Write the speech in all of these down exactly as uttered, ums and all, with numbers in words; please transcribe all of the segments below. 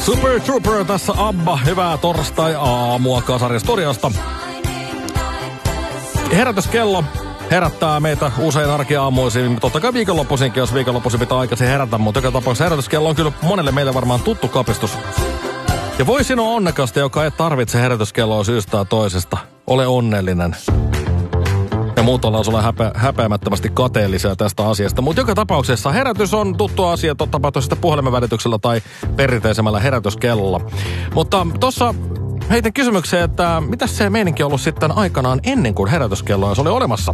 Super Trooper tässä Abba. Hyvää torstai-aamua Kasarin studiosta. Herätyskello herättää meitä usein arkiaamuisin. Totta kai viikonloppuisinkin, jos viikonloppuisin pitää aikaisin herätä. Mutta joka tapauksessa herätyskello on kyllä monelle meille varmaan tuttu kapistus. Ja voi sinua onnekasta, joka ei tarvitse herätyskelloa syystä tai toisesta. Ole onnellinen. Ja muut ollaan sulle häpe, häpeämättömästi kateellisia tästä asiasta. Mutta joka tapauksessa herätys on tuttu asia, tapahtuu sitä puhelimen välityksellä tai perinteisemmällä herätyskellolla. Mutta tuossa heitän kysymykseen, että mitä se meininki ollut sitten aikanaan ennen kuin herätyskello se oli olemassa?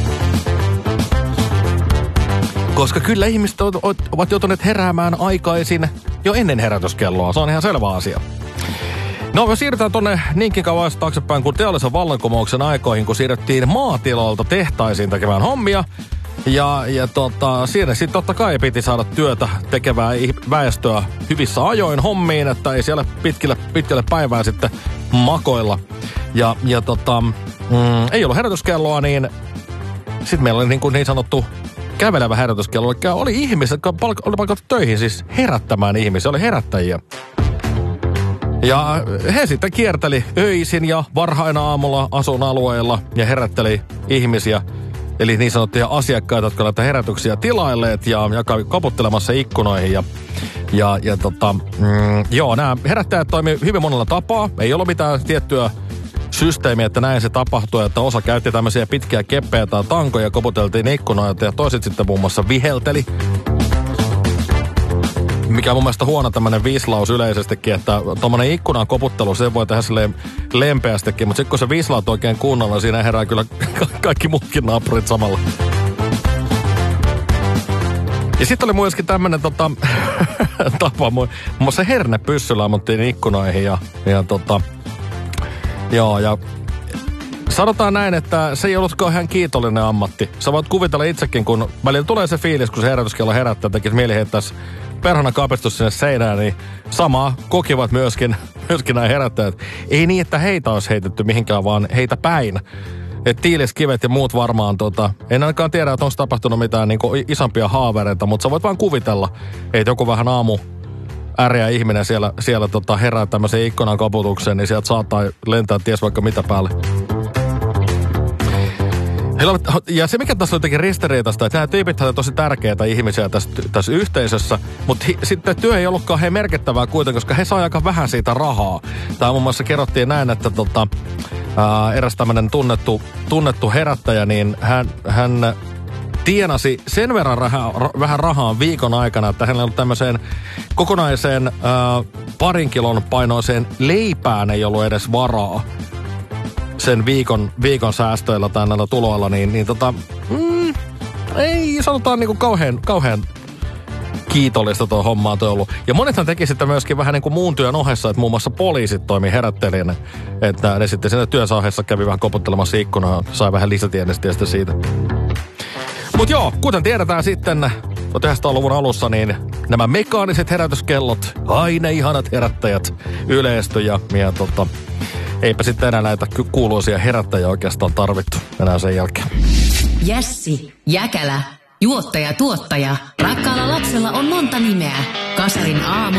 Koska kyllä ihmiset ovat joutuneet heräämään aikaisin jo ennen herätyskelloa. Se on ihan selvä asia. No, me siirrytään tonne niinkin kauan taaksepäin kuin teollisen vallankumouksen aikoihin, kun siirryttiin maatiloilta tehtaisiin tekemään hommia. Ja, ja tota, siinä sitten totta kai piti saada työtä tekevää väestöä hyvissä ajoin hommiin, että ei siellä pitkille, pitkälle päivää sitten makoilla. Ja, ja tota, mm, ei ollut herätyskelloa, niin sitten meillä oli niin, kuin niin sanottu kävelevä herätyskello. Eli oli ihmiset, jotka oli palkattu töihin siis herättämään ihmisiä, oli herättäjiä. Ja he sitten kierteli öisin ja varhaina aamulla asuinalueilla ja herätteli ihmisiä. Eli niin sanottuja asiakkaita, jotka näitä herätyksiä tilailleet ja, ja koputtelemassa ikkunoihin. Ja, ja, ja tota, mm, joo, nämä herättäjät toimii hyvin monella tapaa. Ei ollut mitään tiettyä systeemiä, että näin se tapahtui, että osa käytti tämmöisiä pitkiä keppejä tai tankoja, koputeltiin ikkunoita ja toiset sitten muun muassa vihelteli. Mikä on mun mielestä huono tämmönen viislaus yleisestikin, että tommonen ikkunan koputtelu, se voi tehdä silleen lempeästikin, mutta sitten kun se viislaut oikein kunnolla, siinä herää kyllä kaikki muutkin naapurit samalla. Ja sitten oli myöskin tämmönen tota, tapa, muun muassa hernepyssyllä ammuttiin ikkunoihin ja, ja tota, joo, ja sanotaan näin, että se ei ollut kauhean kiitollinen ammatti. Sä voit kuvitella itsekin, kun välillä tulee se fiilis, kun se herätyskello herättää, tekisi mieli heittäisi perhana kapistus sinne seinään, niin samaa kokivat myöskin, myöskin nämä herättäjät. Ei niin, että heitä olisi heitetty mihinkään, vaan heitä päin. Et tiiliskivet ja muut varmaan, tota, en ainakaan tiedä, että onko tapahtunut mitään niin kuin isompia haavereita, mutta sä voit vaan kuvitella, että joku vähän aamu äreä ihminen siellä, siellä tota, herää tämmöisen ikkunan koputukseen, niin sieltä saattaa lentää ties vaikka mitä päälle. Ja se, mikä tässä on jotenkin ristiriitaista, että nämä tyypit ovat tosi tärkeitä ihmisiä tässä, tässä yhteisössä, mutta hi, sitten työ ei ollutkaan he merkittävää kuitenkin, koska he saa aika vähän siitä rahaa. Tämä muun muassa kerrottiin näin, että tota, ää, eräs tämmöinen tunnettu, tunnettu herättäjä, niin hän, hän tienasi sen verran rahaa, vähän rahaa viikon aikana, että hänellä on tämmöiseen kokonaiseen ää, parin kilon painoiseen leipään ei ollut edes varaa. Sen viikon, viikon säästöillä tai näillä tuloilla, niin, niin tota, mm, ei sanotaan niinku kauhean, kauhean kiitollista tuo hommaa tuo ollut. Ja monethan teki sitten myöskin vähän niin kuin muun työn ohessa, että muun muassa poliisit toimi herättelijänä. Että ne sitten siinä työnsä ohessa kävi vähän koputtelemassa ikkunaa, sai vähän lisätienestiä sitten siitä. Mut joo, kuten tiedetään sitten tuhatyhdeksänsataaluvun alussa, niin nämä mekaaniset herätyskellot, aina ihanat herättäjät yleistyi ja, ja tota, eipä sitten enää näitä kuuluisia herättäjiä oikeastaan tarvittu enää sen jälkeen. Jässi, Jäkälä, juottaja, tuottaja. Rakkaalla lapsella on monta nimeä. Kasarin aamu.